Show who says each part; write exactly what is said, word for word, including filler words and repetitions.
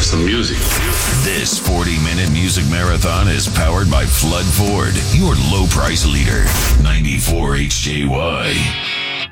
Speaker 1: some music.
Speaker 2: This forty-minute music marathon is powered by Flood Ford, your low price leader. ninety-four H J Y.